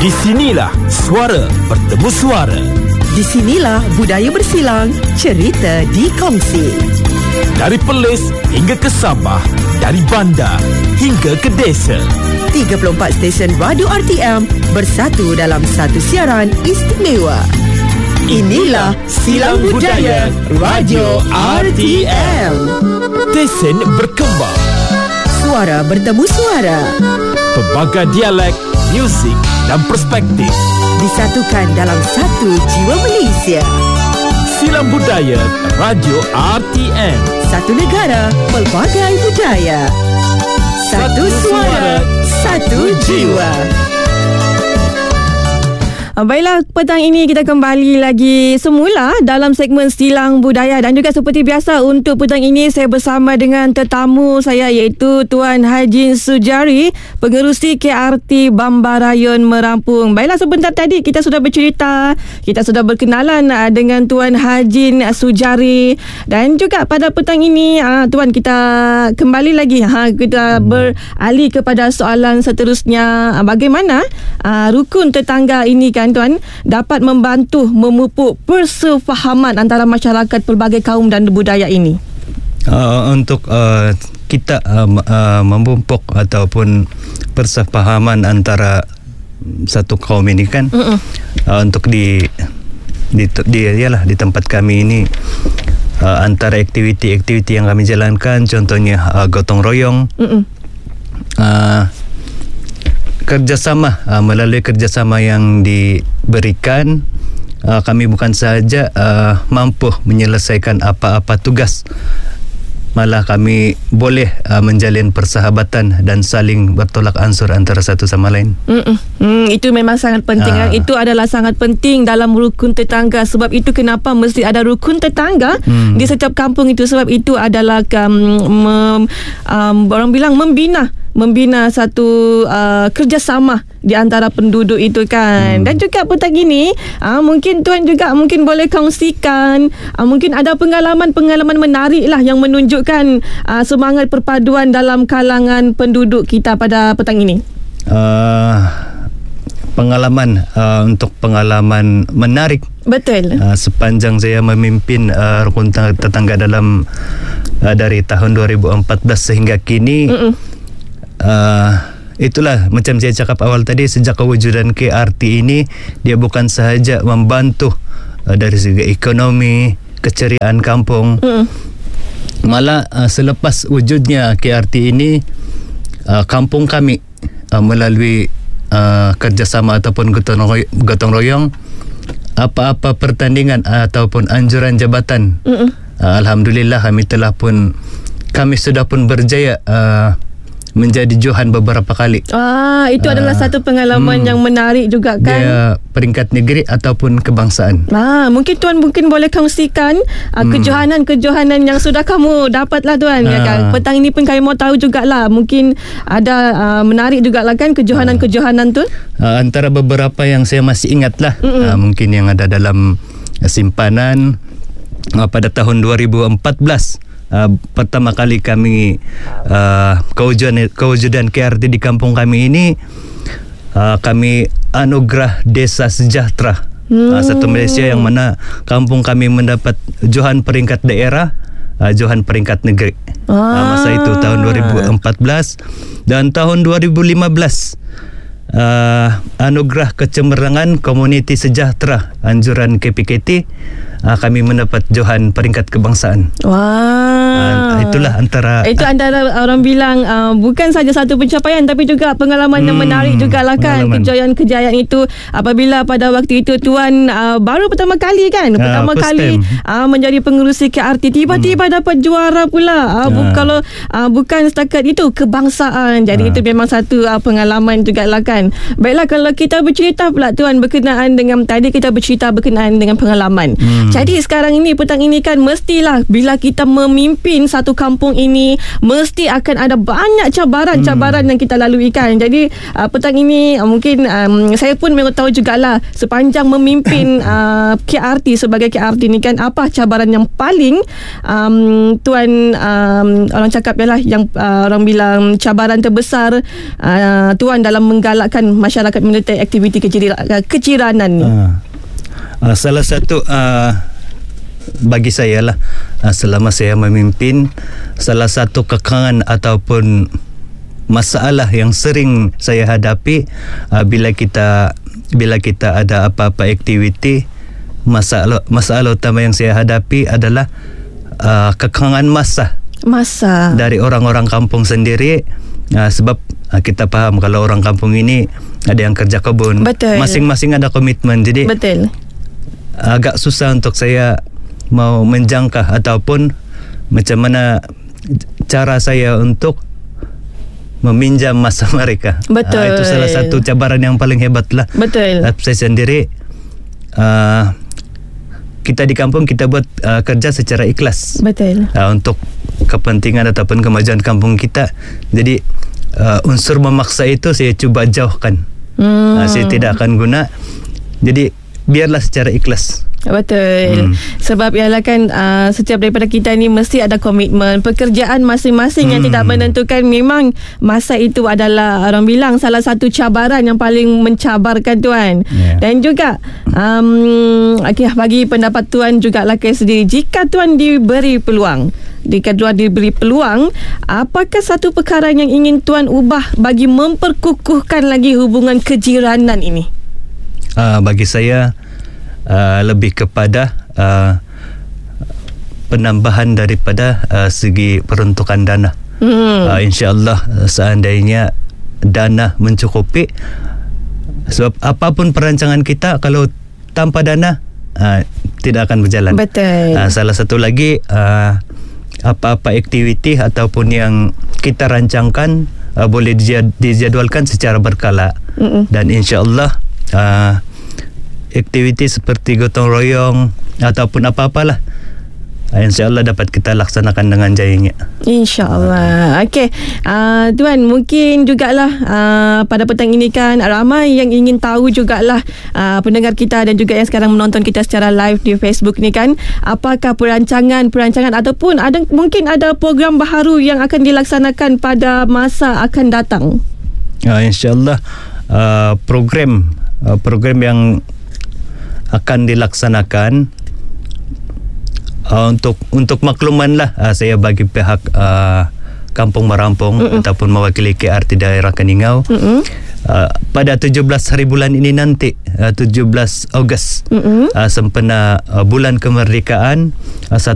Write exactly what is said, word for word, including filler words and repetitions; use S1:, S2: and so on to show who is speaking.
S1: Di sinilah suara bertemu suara.
S2: Di sinilah budaya bersilang, cerita dikongsi.
S1: Dari Perlis hingga ke Sabah, dari bandar hingga ke desa.
S2: tiga puluh empat stesen radio R T M bersatu dalam satu siaran istimewa. Inilah Silang Budaya Radio R T M.
S1: Stesen berkembang,
S2: Suara bertemu suara.
S1: pelbagai dialek, muzik dan perspektif
S2: Disatukan dalam satu jiwa Malaysia.
S1: Silang Budaya Radio R T M.
S2: Satu negara, pelbagai budaya. Satu suara, satu jiwa.
S3: Baiklah, petang ini kita kembali lagi semula dalam segmen Silang Budaya, dan juga seperti biasa untuk petang ini saya bersama dengan tetamu saya iaitu Tuan Hajin Sujari, pengerusi K R T Bambarayun Merampung. Baiklah, sebentar tadi kita sudah bercerita, kita sudah berkenalan dengan Tuan Hajin Sujari, dan juga pada petang ini Tuan kita kembali lagi ha, kita beralih kepada soalan seterusnya, bagaimana rukun tetangga ini kan Tuan dapat membantu memupuk persefahaman antara masyarakat pelbagai kaum dan budaya ini.
S4: Uh, untuk uh, kita uh, uh, memupuk ataupun persefahaman antara satu kaum ini kan, uh, untuk di di di ialah di tempat kami ini uh, antara aktiviti-aktiviti yang kami jalankan, contohnya uh, gotong royong, uh, kerjasama, uh, melalui kerjasama yang diberikan, uh, kami bukan sahaja uh, mampu menyelesaikan apa-apa tugas, malah kami boleh uh, menjalin persahabatan dan saling bertolak ansur antara satu sama lain.
S3: Hmm, itu memang sangat penting. Uh. Itu adalah sangat penting dalam rukun tetangga. Sebab itu kenapa mesti ada rukun tetangga hmm. di setiap kampung itu. Sebab itu adalah um, mem, um, orang bilang membina membina satu uh, kerjasama di antara penduduk itu kan. Hmm. Dan juga petang ini uh, mungkin Tuan juga mungkin boleh kongsikan, uh, mungkin ada pengalaman-pengalaman menarik lah yang menunjukkan uh, semangat perpaduan dalam kalangan penduduk kita pada petang ini.
S4: Uh, pengalaman uh, untuk pengalaman menarik.
S3: Betul.
S4: Uh, sepanjang saya memimpin uh, rukun tetangga dalam uh, dari tahun dua ribu empat belas sehingga kini. Mm-mm. Uh, itulah macam saya cakap awal tadi, sejak kewujudan K R T ini dia bukan sahaja membantu uh, dari segi ekonomi, keceriaan kampung, mm. malah uh, selepas wujudnya K R T ini uh, kampung kami uh, melalui uh, kerjasama ataupun gotong royong, gotong royong apa-apa pertandingan ataupun anjuran jabatan, uh, alhamdulillah kami telah pun kami sudah pun berjaya uh, menjadi johan beberapa kali. Ah,
S3: itu adalah uh, satu pengalaman hmm, yang menarik juga kan.
S4: Dia peringkat negeri ataupun kebangsaan.
S3: Ah, mungkin Tuan mungkin boleh kongsikan uh, hmm. kejohanan-kejohanan yang sudah kamu dapatlah Tuan. Ah. Ya kan? Petang ini pun kami mau tahu jugalah. Mungkin ada uh, menarik jugalah kan kejohanan-kejohanan tu. Uh,
S4: antara beberapa yang saya masih ingatlah, uh, mungkin yang ada dalam uh, simpanan uh, pada tahun dua ribu empat belas. Uh, pertama kali kami uh, kewujudan, kewujudan K R T di kampung kami ini, uh, kami anugerah Desa Sejahtera, hmm. uh, satu Malaysia, yang mana kampung kami mendapat johan peringkat daerah, uh, johan peringkat negeri. ah. uh, masa itu tahun dua ribu empat belas. Dan tahun dua ribu lima belas uh, anugerah kecemerlangan Komuniti Sejahtera anjuran K P K T, uh, kami mendapat johan peringkat kebangsaan.
S3: Wah.
S4: Uh, itulah antara
S3: itu antara orang bilang uh, bukan saja satu pencapaian tapi juga pengalaman hmm, yang menarik jugalah kan, kejayaan-kejayaan itu apabila pada waktu itu Tuan uh, baru pertama kali kan, pertama uh, kali uh, menjadi pengerusi K R T, tiba-tiba hmm. dapat juara pula. uh, bu- uh. Kalau uh, bukan setakat itu kebangsaan, jadi uh. itu memang satu uh, pengalaman jugalah kan. Baiklah, kalau kita bercerita pula Tuan berkenaan dengan tadi kita bercerita berkenaan dengan pengalaman. hmm. Jadi sekarang ini petang ini kan mestilah bila kita memimpin memimpin satu kampung ini mesti akan ada banyak cabaran-cabaran hmm. yang kita lalui kan. Jadi uh, petang ini uh, mungkin um, saya pun memang tahu jugalah sepanjang memimpin uh, K R T sebagai K R T ni kan, apa cabaran yang paling um, tuan um, orang cakap ialah yang uh, orang bilang cabaran terbesar uh, tuan dalam menggalakkan masyarakat menyertai aktiviti kejira, uh, kejiranan ni.
S4: Uh, uh, salah satu uh, bagi saya lah uh, selama saya memimpin, salah satu kekangan ataupun masalah yang sering saya hadapi uh, bila kita bila kita ada apa-apa aktiviti, masalah masalah utama yang saya hadapi adalah uh, kekangan masa
S3: masa
S4: dari orang-orang kampung sendiri. Uh, sebab uh, kita faham kalau orang kampung ini ada yang kerja kebun.
S3: Betul.
S4: Masing-masing ada komitmen. Jadi
S3: betul,
S4: agak susah untuk saya mau menjangka ataupun macam mana cara saya untuk meminjam masa mereka.
S3: Betul.
S4: Uh, itu salah satu cabaran yang paling hebat lah.
S3: Betul.
S4: Uh, saya sendiri uh, kita di kampung kita buat uh, kerja secara ikhlas.
S3: Betul.
S4: Uh, untuk kepentingan ataupun kemajuan kampung kita. Jadi uh, unsur memaksa itu saya cuba jauhkan. Hmm. Uh, saya tidak akan guna. Jadi biarlah secara ikhlas.
S3: Betul. Hmm. Sebab ialah kan uh, setiap daripada kita ni mesti ada komitmen. Pekerjaan masing-masing hmm. yang tidak menentukan, memang masa itu adalah orang bilang salah satu cabaran yang paling mencabarkan tuan. Yeah. Dan juga um, okay, bagi pendapat tuan jugalah ke sendiri, jika tuan diberi peluang, jika tuan diberi peluang, apakah satu perkara yang ingin tuan ubah bagi memperkukuhkan lagi hubungan kejiranan ini?
S4: Uh, bagi saya Uh, lebih kepada uh, penambahan daripada uh, segi peruntukan dana. Hmm. Uh, InsyaAllah uh, seandainya dana mencukupi, sebab apapun perancangan kita kalau tanpa dana uh, tidak akan berjalan.
S3: Betul.
S4: Uh, salah satu lagi uh, apa-apa aktiviti ataupun yang kita rancangkan uh, boleh dijad- dijadwalkan secara berkala. Mm-mm. Dan insyaAllah uh, aktiviti seperti gotong royong ataupun apa-apalah, InsyaAllah dapat kita laksanakan dengan jayanya.
S3: InsyaAllah. Okey, uh, tuan, mungkin jugalah uh, pada petang ini kan ramai yang ingin tahu jugalah uh, pendengar kita dan juga yang sekarang menonton kita secara live di Facebook ni kan, apakah perancangan-perancangan ataupun ada mungkin ada program baharu yang akan dilaksanakan pada masa akan datang.
S4: Uh, InsyaAllah uh, program uh, program yang akan dilaksanakan uh, untuk untuk makluman lah, uh, saya bagi pihak uh, Kampung Merampung Mm-mm. ataupun mewakili K R T daerah Keningau, uh, pada tujuh belas hari bulan ini nanti, uh, tujuh belas Ogos, uh, sempena uh, bulan kemerdekaan, uh,